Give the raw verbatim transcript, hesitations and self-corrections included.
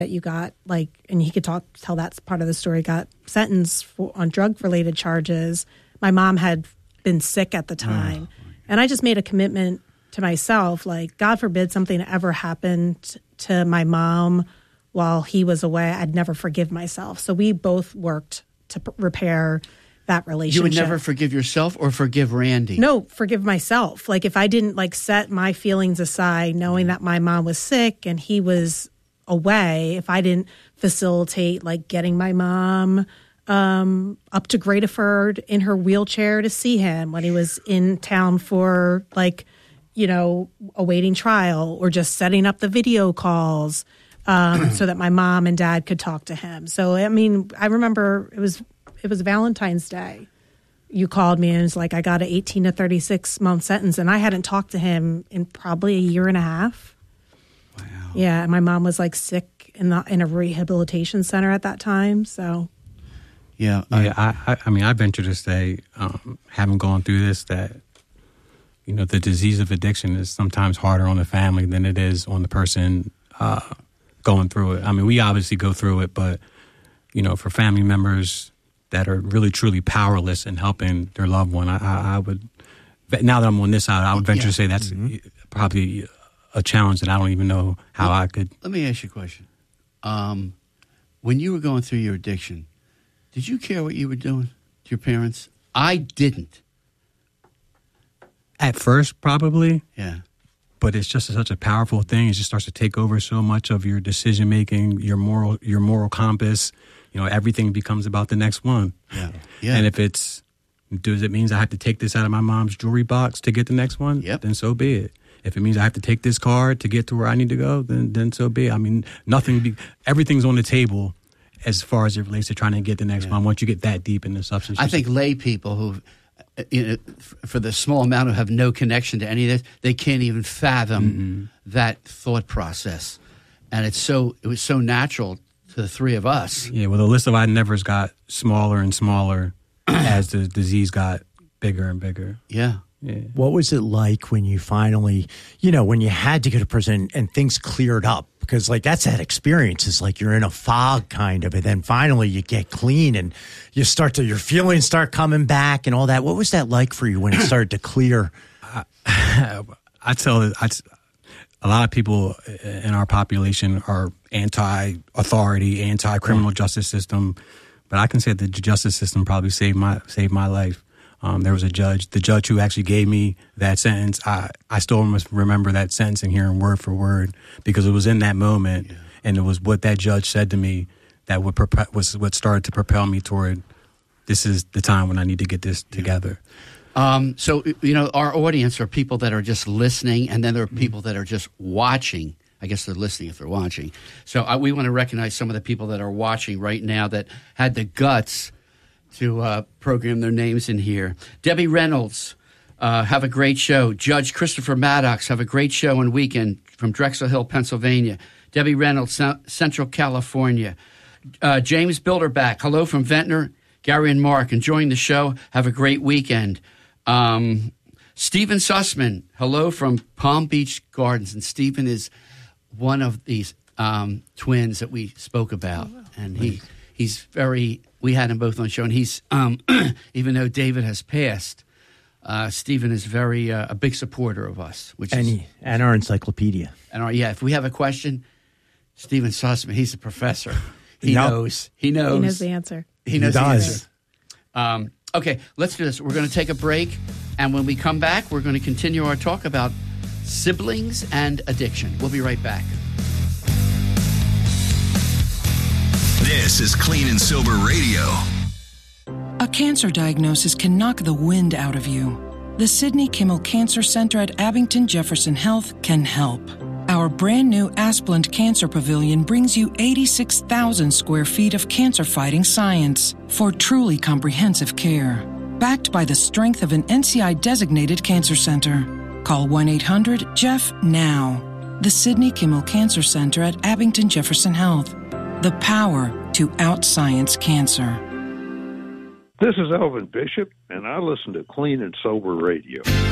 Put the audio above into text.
that you got, like, and he could talk, tell that's part of the story, got sentenced for, on drug-related charges. My mom had been sick at the time. Oh. And I just made a commitment to myself, like, God forbid something ever happened to my mom while he was away, I'd never forgive myself. So we both worked to p- repair that relationship. You would never forgive yourself or forgive Randy? No, forgive myself. Like, if I didn't, like, set my feelings aside, knowing that my mom was sick and he was away, if I didn't facilitate, like, getting my mom um, up to Greataford in her wheelchair to see him when he was in town for, like, you know, awaiting trial, or just setting up the video calls um, so that my mom and dad could talk to him. So, I mean, I remember it was it was Valentine's Day. You called me and it was like, I got an eighteen to thirty-six month sentence, and I hadn't talked to him in probably a year and a half. Wow. Yeah, and my mom was like sick in the in a rehabilitation center at that time. So, yeah, I, yeah. I, I mean, I venture to say, um, having gone through this, that you know, the disease of addiction is sometimes harder on the family than it is on the person uh, going through it. I mean, we obviously go through it, but you know, for family members that are really truly powerless in helping their loved one, I, I, I would. Now that I'm on this side, I would venture yeah. to say that's mm-hmm. probably a challenge that I don't even know how let, I could. Let me ask you a question. Um, when you were going through your addiction, did you care what you were doing to your parents? I didn't. At first, probably. Yeah. But it's just such a powerful thing. It just starts to take over so much of your decision making, your moral, your moral compass. You know, everything becomes about the next one. Yeah. Yeah. And if it's, does it mean I have to take this out of my mom's jewelry box to get the next one? Yep. Then so be it. If it means I have to take this card to get to where I need to go, then then so be it. I mean, nothing. Be, everything's on the table as far as it relates to trying to get the next yeah. one. Once you get that deep in the substance, I think lay people who, you know, for the small amount who have no connection to any of this, they can't even fathom mm-hmm. that thought process. And it's so it was so natural to the three of us. Yeah, well, the list of I nevers got smaller and smaller as the disease got bigger and bigger. Yeah. Yeah. What was it like when you finally, you know, when you had to go to prison and things cleared up? Because, like, that's that experience. It's like you're in a fog, kind of, and then finally you get clean and you start to, your feelings start coming back and all that. What was that like for you when it started to clear? I, I tell I, a lot of people in our population are anti-authority, anti-criminal justice system, but I can say that the justice system probably saved my saved my life. Um, there was a judge, the judge who actually gave me that sentence. I, I still must remember that sentence and hearing word for word, because it was in that moment, yeah. and it was what that judge said to me that would prope- was what started to propel me toward, this is the time when I need to get this yeah. together. Um, so, you know, our audience are people that are just listening, and then there are people that are just watching. I guess they're listening if they're watching. So uh, we want to recognize some of the people that are watching right now that had the guts to uh, program their names in here. Debbie Reynolds, uh, have a great show. Judge Christopher Maddox, have a great show and weekend from Drexel Hill, Pennsylvania. Debbie Reynolds, C- Central California. Uh, James Bilderback, hello from Ventnor. Gary and Mark, enjoying the show. Have a great weekend. Um, Stephen Sussman, hello from Palm Beach Gardens. And Stephen is one of these um, twins that we spoke about. Oh, wow. And he he's very... We had them both on the show, and he's, um, even though David has passed, uh, Stephen is very uh, a big supporter of us. Which and, is, he, and our encyclopedia. And our, yeah, if we have a question, Stephen Sussman, he's a professor. He yep. knows. He knows. He knows the answer. He knows he the does. answer. Um, okay, let's do this. We're going to take a break, and when we come back, we're going to continue our talk about siblings and addiction. We'll be right back. This is Clean and Sober Radio. A cancer diagnosis can knock the wind out of you. The Sidney Kimmel Cancer Center at Abington Jefferson Health can help. Our brand new Asplund Cancer Pavilion brings you eighty-six thousand square feet of cancer-fighting science for truly comprehensive care. Backed by the strength of an N C I-designated cancer center. Call one eight hundred J E F F now. The Sidney Kimmel Cancer Center at Abington Jefferson Health. The power to out-science cancer. This is Elvin Bishop, and I listen to Clean and Sober Radio.